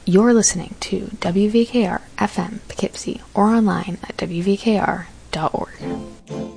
You're listening to WVKR FM Poughkeepsie or online at WVKR.org.